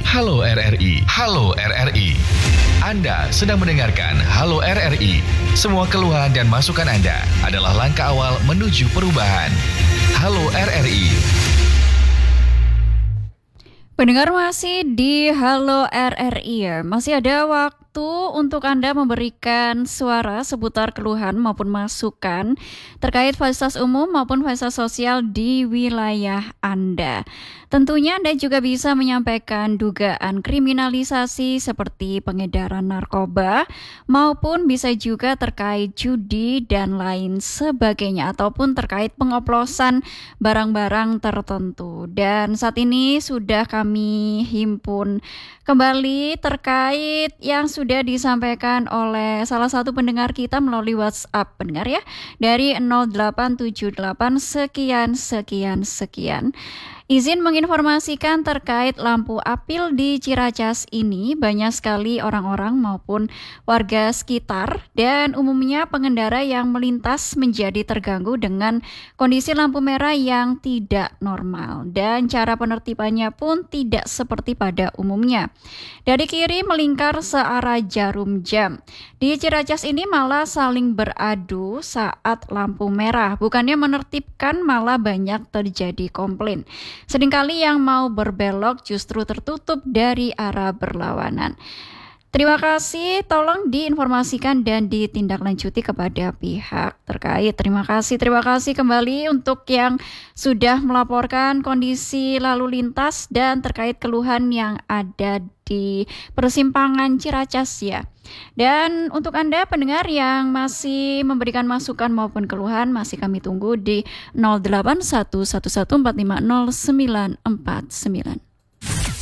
Halo RRI. Halo RRI. Anda sedang mendengarkan Halo RRI. Semua keluhan dan masukan Anda adalah langkah awal menuju perubahan. Halo RRI. Pendengar masih di Halo RRI. Masih ada waktu untuk Anda memberikan suara seputar keluhan maupun masukan terkait fasilitas umum maupun fasilitas sosial di wilayah Anda. Tentunya Anda juga bisa menyampaikan dugaan kriminalisasi seperti pengedaran narkoba maupun bisa juga terkait judi dan lain sebagainya ataupun terkait pengoplosan barang-barang tertentu. Dan saat ini sudah kami himpun kembali terkait yang sudah disampaikan oleh salah satu pendengar kita melalui WhatsApp pendengar ya dari 0878 sekian. Izin menginformasikan terkait lampu apil di Ciracas ini banyak sekali orang-orang maupun warga sekitar dan umumnya pengendara yang melintas menjadi terganggu dengan kondisi lampu merah yang tidak normal dan cara penertibannya pun tidak seperti pada umumnya. Dari kiri melingkar searah jarum jam. Di Ciracas ini malah saling beradu saat lampu merah, bukannya menertibkan malah banyak terjadi komplain. Seringkali yang mau berbelok justru tertutup dari arah berlawanan. Terima kasih, tolong diinformasikan dan ditindaklanjuti kepada pihak terkait. Terima kasih kembali untuk yang sudah melaporkan kondisi lalu lintas dan terkait keluhan yang ada di persimpangan Ciracas ya. Dan untuk Anda pendengar yang masih memberikan masukan maupun keluhan masih kami tunggu di 081114509949.